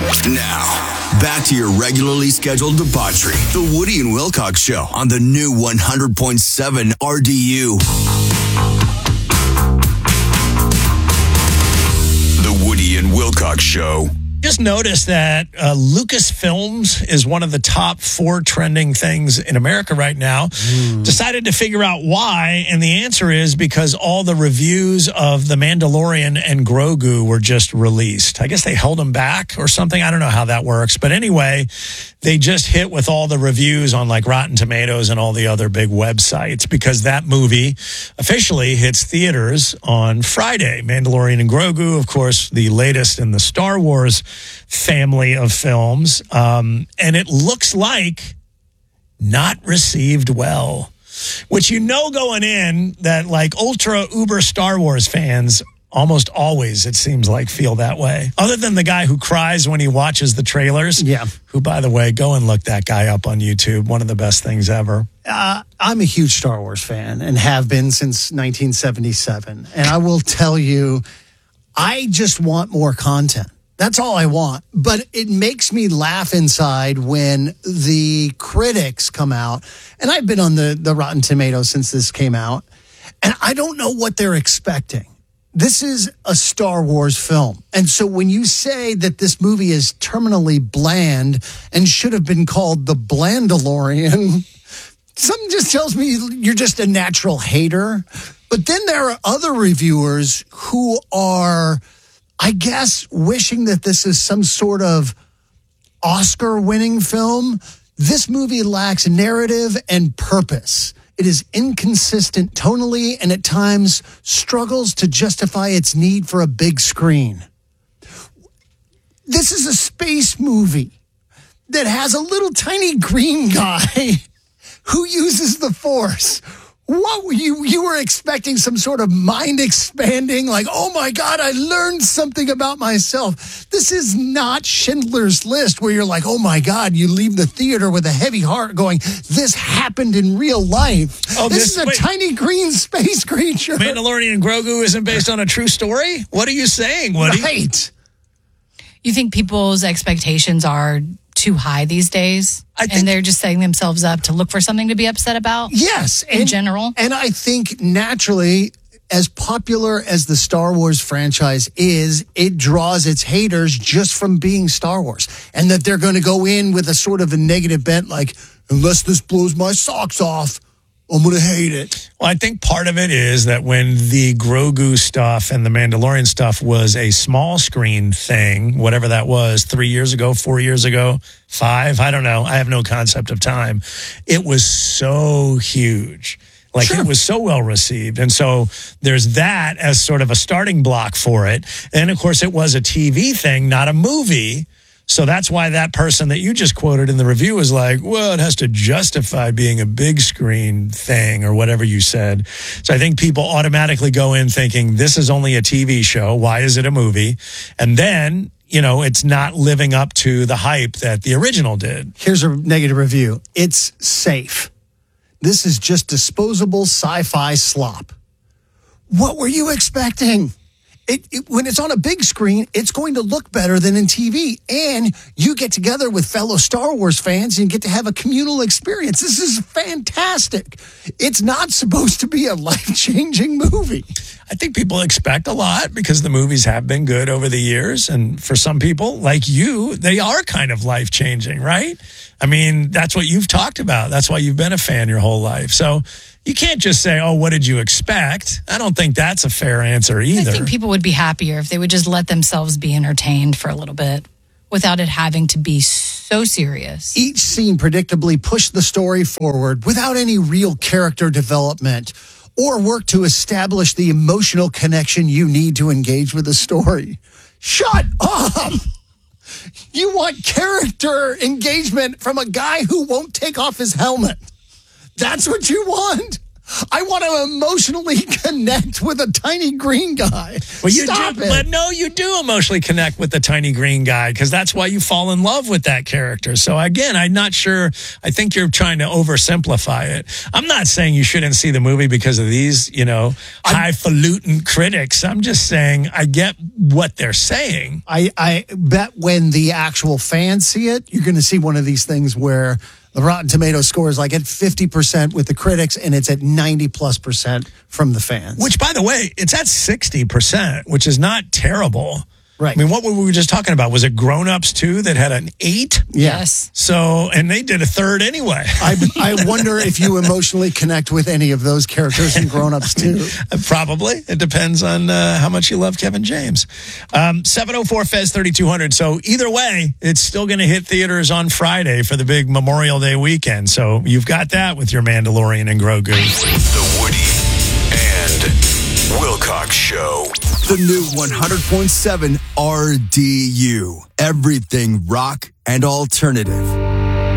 Now, back to your regularly scheduled debauchery. The Woody and Wilcox Show on the new 100.7 RDU. The Woody and Wilcox Show. Just noticed that Lucasfilms is one of the top 4 trending things in America right now. Decided to figure out why, and the answer is because all the reviews of The Mandalorian and Grogu were just released. I guess they held them back or something. I don't know how that works. But anyway, they just hit with all the reviews on like Rotten Tomatoes and all the other big websites because that movie officially hits theaters on Friday. Mandalorian and Grogu, of course, the latest in the Star Wars family of films. And it looks like not received well, which going in that like ultra uber Star Wars fans almost always, it seems like, feel that way. Other than the guy who cries when he watches the trailers. Yeah. Who, by the way, go and look that guy up on YouTube. One of the best things ever. I'm a huge Star Wars fan and have been since 1977. And I will tell you, I just want more content. That's all I want. But it makes me laugh inside when the critics come out. And I've been on the Rotten Tomatoes since this came out. And I don't know what they're expecting. This is a Star Wars film. And so when you say that this movie is terminally bland and should have been called The Blandalorian, something just tells me you're just a natural hater. But then there are other reviewers who are, I guess, wishing that this is some sort of Oscar-winning film. This movie lacks narrative and purpose. It is inconsistent tonally and at times struggles to justify its need for a big screen. This is a space movie that has a little tiny green guy who uses the Force. What were you were expecting some sort of mind expanding, like, oh my God, I learned something about myself. This is not Schindler's List where you're like, oh my God, you leave the theater with a heavy heart going, this happened in real life. Oh, this is a tiny green space creature. Mandalorian and Grogu isn't based on a true story? What are you saying, Woody? Right. You think people's expectations are too high these days? And they're just setting themselves up to look for something to be upset about? Yes. In general? And I think naturally, as popular as the Star Wars franchise is, it draws its haters just from being Star Wars. And that they're going to go in with a sort of a negative bent, like, unless this blows my socks off, I'm going to hate it. Well, I think part of it is that when the Grogu stuff and the Mandalorian stuff was a small screen thing, whatever that was, 3 years ago, 4 years ago, 5, I don't know. I have no concept of time. It was so huge. Like, sure. It was so well received. And so there's that as sort of a starting block for it. And, of course, it was a TV thing, not a movie. So that's why that person that you just quoted in the review was like, well, it has to justify being a big screen thing or whatever you said. So I think people automatically go in thinking this is only a TV show. Why is it a movie? And then, it's not living up to the hype that the original did. Here's a negative review. It's safe. This is just disposable sci-fi slop. What were you expecting? When it's on a big screen, it's going to look better than in TV. And you get together with fellow Star Wars fans and get to have a communal experience. This is fantastic. It's not supposed to be a life-changing movie. I think people expect a lot because the movies have been good over the years. And for some people, like you, they are kind of life-changing, right? I mean, that's what you've talked about. That's why you've been a fan your whole life. So you can't just say, oh, what did you expect? I don't think that's a fair answer either. I think people would be happier if they would just let themselves be entertained for a little bit without it having to be so serious. Each scene predictably pushed the story forward without any real character development or work to establish the emotional connection you need to engage with the story. Shut up! You want character engagement from a guy who won't take off his helmet. That's what you want? I want to emotionally connect with a tiny green guy. Well, Stop it. But no, you do emotionally connect with the tiny green guy because that's why you fall in love with that character. So again, I'm not sure. I think you're trying to oversimplify it. I'm not saying you shouldn't see the movie because of these, highfalutin critics. I'm just saying I get what they're saying. I bet when the actual fans see it, you're going to see one of these things where the Rotten Tomatoes score is like at 50% with the critics and it's at 90+% from the fans. Which, by the way, it's at 60%, which is not terrible. Right. I mean, what were we just talking about? Was it Grown Ups 2 that had an 8? Yes. So, and they did a third anyway. I wonder if you emotionally connect with any of those characters in Grown Ups too. Probably. It depends on how much you love Kevin James. 704 Fez 3200. So either way, it's still going to hit theaters on Friday for the big Memorial Day weekend. So you've got that with your Mandalorian and Grogu. The Woody and Wilcox Show. The new 100.7 RDU. Everything rock and alternative.